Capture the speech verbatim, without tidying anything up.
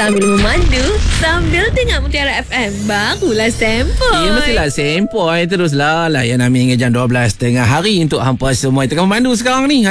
Sambil memandu, sambil dengar Mutiara F M. Barulah sempoi. Ya, mestilah sempoi. Teruslah layan Amin hingga jam dua belas tengah hari untuk hampa semua yang tengah memandu sekarang ni.